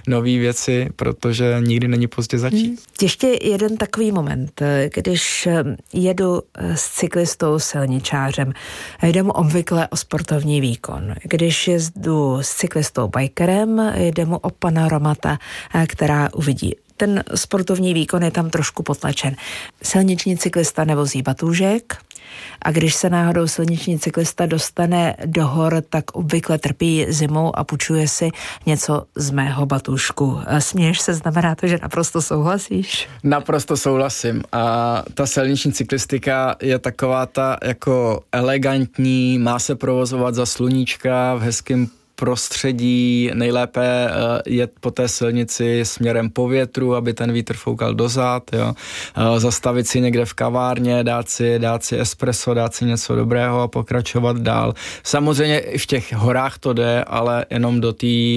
nové věci, protože nikdy není pozdě začít. Ještě jeden takový moment, když jedu s cyklistou silničářem, jde mu obvykle o sportovní výkon. Když jedu s cyklistou bikerem, jde mu o panoramata, která uvidí. Ten sportovní výkon je tam trošku potlačen. Silniční cyklista nevozí batůžek a když se náhodou silniční cyklista dostane do hor, tak obvykle trpí zimou a půjčuje si něco z mého batůžku. Směješ se, znamená to, že naprosto souhlasíš? Naprosto souhlasím. A ta silniční cyklistika je taková ta jako elegantní, má se provozovat za sluníčka v hezkém prostředí, nejlépe jet po té silnici směrem po větru, aby ten vítr foukal dozad, jo. Zastavit si někde v kavárně, dát si espresso, dát si něco dobrého a pokračovat dál. Samozřejmě i v těch horách to jde, ale jenom do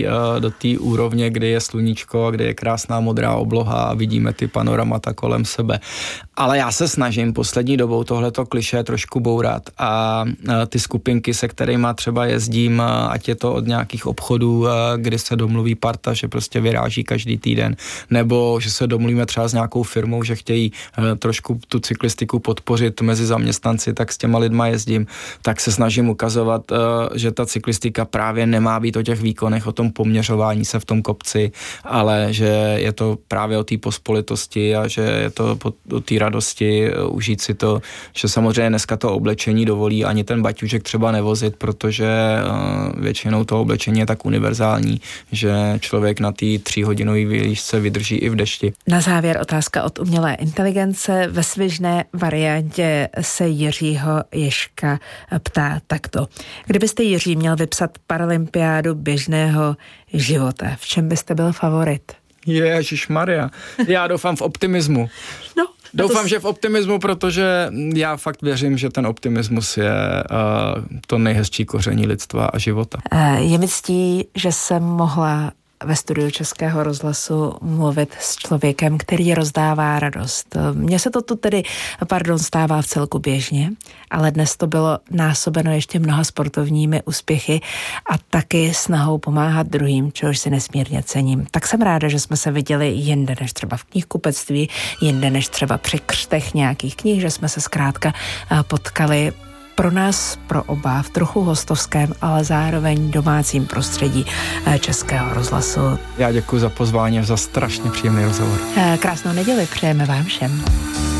té úrovně, kdy je sluníčko, kdy je krásná modrá obloha a vidíme ty panoramata kolem sebe. Ale já se snažím poslední dobou tohleto klišé trošku bourat a ty skupinky, se kterými třeba jezdím, ať je to od nějakých obchodů, kdy se domluví parta, že prostě vyráží každý týden, nebo že se domluvíme třeba s nějakou firmou, že chtějí trošku tu cyklistiku podpořit mezi zaměstnanci, tak s těma lidma jezdím, tak se snažím ukazovat, že ta cyklistika právě nemá být o těch výkonech, o tom poměřování se v tom kopci, ale že je to právě o té pospolitosti a že je to o té radosti, užít si to, že samozřejmě dneska to oblečení dovolí ani ten baťužek třeba nevozit, protože většinou to oblečení je tak univerzální, že člověk na té 3hodinové výšce vydrží i v dešti. Na závěr otázka od umělé inteligence. Ve svižné variantě se Jiřího Ježka ptá takto. Kdybyste, Jiří, měl vypsat paralympiádu běžného života, v čem byste byl favorit? Ježišmarja, já doufám v optimismu. No. Doufám, že v optimismu, protože já fakt věřím, že ten optimismus je to nejhezčí koření lidstva a života. Je mi ctí, že jsem mohla ve studiu Českého rozhlasu mluvit s člověkem, který rozdává radost. Mně se to tu tedy, stává v celku běžně, ale dnes to bylo násobeno ještě mnoha sportovními úspěchy a taky snahou pomáhat druhým, čehož si nesmírně cením. Tak jsem ráda, že jsme se viděli jinde než třeba v knihkupectví, jinde než třeba při křtech nějakých knih, že jsme se zkrátka potkali pro nás, pro oba, v trochu hostovském, ale zároveň domácím prostředí Českého rozhlasu. Já děkuji za pozvání, za strašně příjemný rozhovor. Krásnou neděli přejeme vám všem.